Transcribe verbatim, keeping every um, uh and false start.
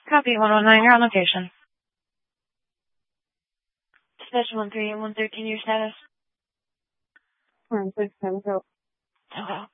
Copy one one nine, you're on location. Dispatch one three eight one thirteen, your status? One six seven, go. Hello.